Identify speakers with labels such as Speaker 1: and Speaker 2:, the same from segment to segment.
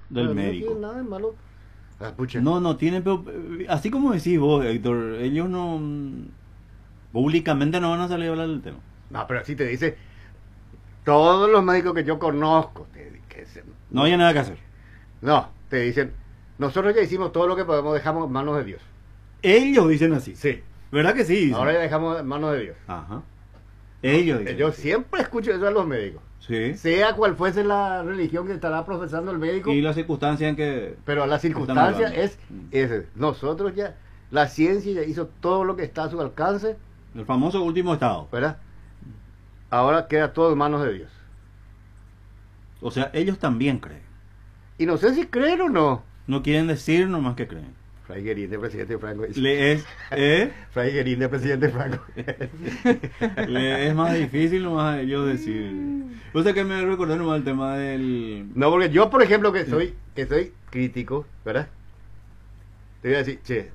Speaker 1: del
Speaker 2: No
Speaker 1: médico.
Speaker 2: tiene nada de malo. Ah, pucha.
Speaker 1: No tienen, pero así como decís vos, Héctor, ellos no, públicamente no van a salir a hablar del tema.
Speaker 2: No, pero así te dice, todos los médicos que yo conozco,
Speaker 1: No hay nada que hacer.
Speaker 2: no, te dicen, nosotros ya hicimos todo lo que podemos, dejamos en manos de Dios.
Speaker 1: Ellos dicen así.
Speaker 2: Sí.
Speaker 1: ¿Verdad que sí? Dicen?
Speaker 2: Ahora ya dejamos en manos de Dios.
Speaker 1: Ajá. Ellos dicen.
Speaker 2: Yo siempre escucho eso a los médicos.
Speaker 1: Sí.
Speaker 2: Sea cual fuese la religión que estará profesando el médico,
Speaker 1: Y las circunstancias en que...
Speaker 2: pero la circunstancia es ese. Nosotros ya, la ciencia ya hizo todo lo que está a su alcance,
Speaker 1: El famoso último estado.
Speaker 2: ¿verdad? Ahora queda todo en manos de Dios.
Speaker 1: O sea, ellos también creen.
Speaker 2: Y no sé si creen o no.
Speaker 1: No quieren decir nomás que creen.
Speaker 2: Fray Guerín de presidente Franco.
Speaker 1: Le es,
Speaker 2: Fray Guerín de presidente Franco.
Speaker 1: le es más difícil nomás a ellos decir. O sea que me recordé nomás el tema del...
Speaker 2: No, porque yo, por ejemplo, que soy crítico, ¿verdad? Te voy a decir, che,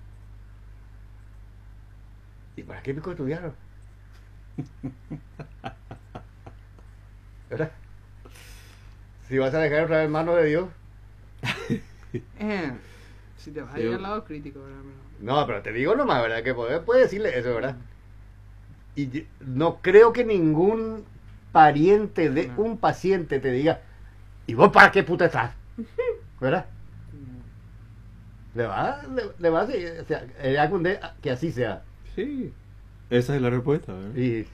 Speaker 2: ¿y para qué me estudiaron? ¿Verdad? Si vas a dejar otra vez en manos de Dios.
Speaker 3: Si te vas a ir al lado crítico, ¿verdad?
Speaker 2: No, pero te digo nomás, ¿verdad? Que puedes decirle eso, ¿verdad? Y no creo que ningún pariente de un paciente te diga, ¿y vos para qué puta estás? ¿Verdad? Le va a decir, o sea, algún día que así sea.
Speaker 1: Sí, esa es la respuesta, ¿verdad?
Speaker 2: Y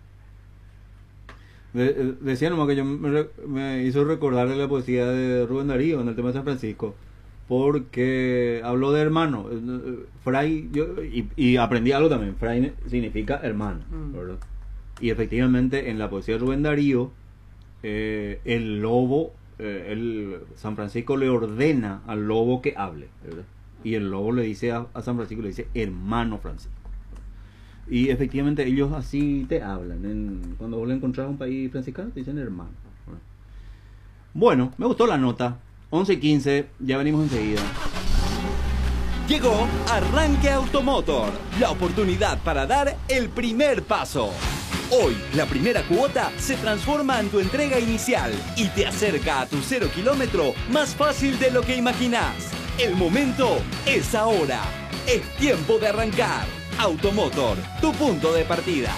Speaker 1: Decía nomás que yo me hizo recordar la poesía de Rubén Darío en el tema de San Francisco, porque habló de hermano. Fray, y aprendí algo también. Fray significa hermano, ¿verdad? Y efectivamente en la poesía de Rubén Darío, el lobo, San Francisco le ordena al lobo que hable, ¿verdad? Y el lobo le dice a San Francisco, le dice hermano Francisco. Y efectivamente ellos así te hablan. Cuando vos le encontrás a un país franciscano, te dicen hermano. Bueno, me gustó la nota. 11:15, ya venimos enseguida.
Speaker 4: Llegó Arranque Automotor, la oportunidad para dar el primer paso. Hoy, la primera cuota se transforma en tu entrega inicial y te acerca a tu 0 kilómetro más fácil de lo que imaginás. El momento es ahora. Es tiempo de arrancar. Automotor, tu punto de partida.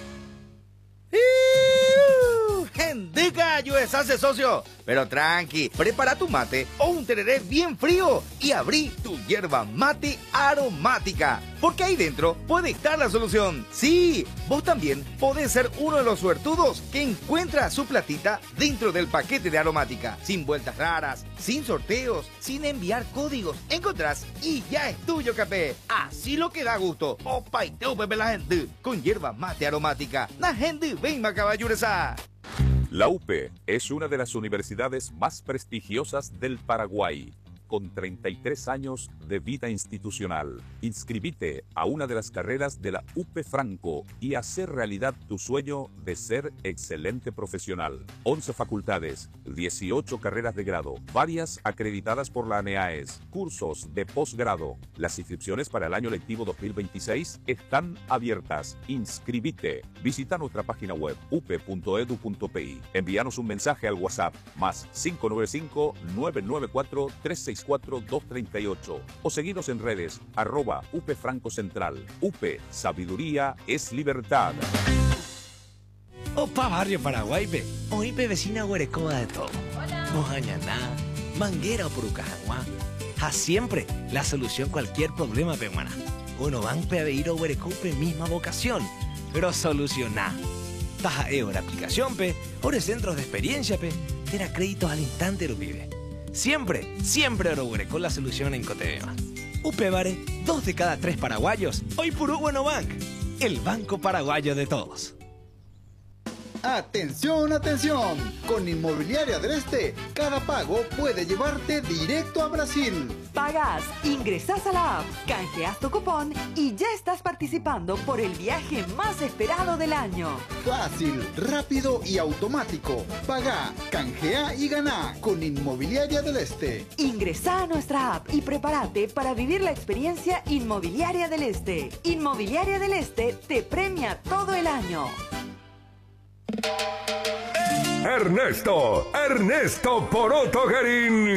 Speaker 5: ¡Gendica, USA, socio! Pero tranqui, prepara tu mate o un tereré bien frío y abrí tu hierba mate aromática. Porque ahí dentro puede estar la solución. Sí, vos también podés ser uno de los suertudos que encuentra su platita dentro del paquete de aromática. Sin vueltas raras, sin sorteos, sin enviar códigos. Encontrás y ya es tuyo, café. Así lo que da gusto. Opa y teu, pepe la gente. Con hierba mate aromática. La gente venga, caballuresa.
Speaker 6: La UPE es una de las universidades más prestigiosas del Paraguay, con 33 años de vida institucional. Inscribite a una de las carreras de la UPE Franco y hacer realidad tu sueño de ser excelente profesional. 11 facultades, 18 carreras de grado, varias acreditadas por la ANEAES, cursos de posgrado. Las inscripciones para el año lectivo 2026 están abiertas. Inscribite. Visita nuestra página web upe.edu.pi. Envíanos un mensaje al WhatsApp más 595-994-364-238 o seguinos en redes @UPE Franco Central. UPE, sabiduría es libertad.
Speaker 7: Opa Barrio Paraguay, pe. Hoy pe vecina Huerecoba de todo. Mojañaná, Manguera o Purucajagua. A siempre la solución cualquier problema, pe, maná. Uno van pe a ir a Huerecope misma vocación, pero solucioná. Taja la aplicación, pe. Ore centros de experiencia, pe. Tera créditos al instante, lo pibe. Siempre Oro con la solución en Cotebema. Upevare, 2 de cada 3 paraguayos. Hoy Purú Bueno Bank, el banco paraguayo de todos.
Speaker 8: Atención, atención. Con Inmobiliaria del Este, cada pago puede llevarte directo a Brasil.
Speaker 9: Pagás, ingresás a la app, canjeás tu cupón y ya estás participando por el viaje más esperado del año.
Speaker 8: Fácil, rápido y automático. Pagá, canjea y ganá con Inmobiliaria del Este.
Speaker 9: Ingresá a nuestra app y prepárate para vivir la experiencia Inmobiliaria del Este. Inmobiliaria del Este te premia todo el año.
Speaker 10: Ernesto Poroto Garín